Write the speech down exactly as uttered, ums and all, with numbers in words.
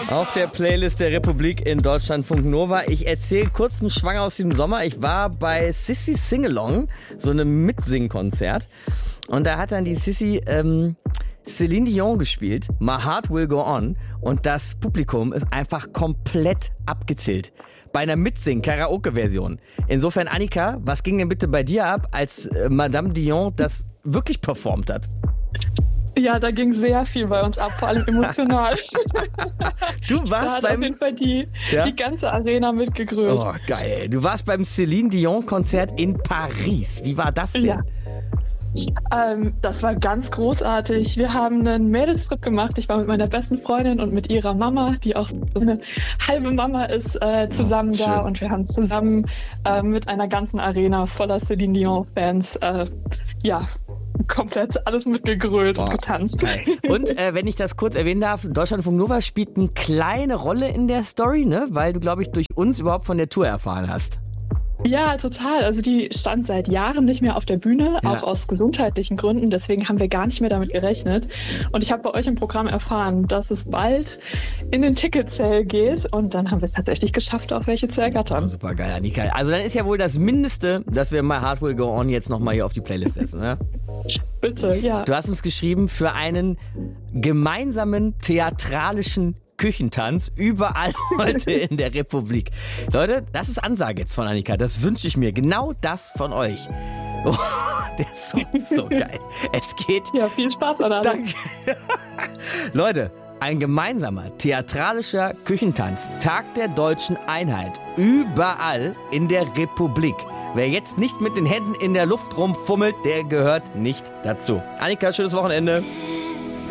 Auf der Playlist der Republik in Deutschlandfunk Nova. Ich erzähle kurz einen Schwang aus dem Sommer. Ich war bei Sissy Singalong, so einem Mitsingkonzert. Und da hat dann die Sissy ähm, Celine Dion gespielt, My Heart Will Go On. Und das Publikum ist einfach komplett abgezählt. Bei einer Mitsing-Karaoke-Version. Insofern, Annika, was ging denn bitte bei dir ab, als äh, Madame Dion das wirklich performt hat? Ja, da ging sehr viel bei uns ab, vor allem emotional. Du warst da hat beim... auf jeden Fall die, ja? die ganze Arena mitgegrölt. Oh, geil. Du warst beim Celine Dion-Konzert in Paris. Wie war das denn? Ja. Ähm, das war ganz großartig. Wir haben einen Mädelstrip gemacht. Ich war mit meiner besten Freundin und mit ihrer Mama, die auch so eine halbe Mama ist, äh, zusammen oh, da. Und wir haben zusammen äh, mit einer ganzen Arena voller Celine Dion-Fans äh, ja, komplett alles mitgegrölt Boah, und getanzt. Geil. Und äh, wenn ich das kurz erwähnen darf, Deutschlandfunk Nova spielt eine kleine Rolle in der Story, ne? Weil du, glaube ich, durch uns überhaupt von der Tour erfahren hast. Ja, total. Also die stand seit Jahren nicht mehr auf der Bühne, Ja. auch aus gesundheitlichen Gründen. Deswegen haben wir gar nicht mehr damit gerechnet. Und ich habe bei euch im Programm erfahren, dass es bald in den Ticket-Sale geht. Und dann haben wir es tatsächlich geschafft, auch welche zu ergattern. Oh, super geil, Annika. Also dann ist ja wohl das Mindeste, dass wir My Heart Will Go On jetzt nochmal hier auf die Playlist setzen, ne? Bitte, ja. Du hast uns geschrieben für einen gemeinsamen theatralischen Küchentanz überall heute in der Republik. Leute, das ist Ansage jetzt von Annika. Das wünsche ich mir. Genau das von euch. Oh, der Song ist so geil. Es geht... Ja, viel Spaß an allem. Danke. Leute, ein gemeinsamer theatralischer Küchentanz. Tag der deutschen Einheit. Überall in der Republik. Wer jetzt nicht mit den Händen in der Luft rumfummelt, der gehört nicht dazu. Annika, schönes Wochenende.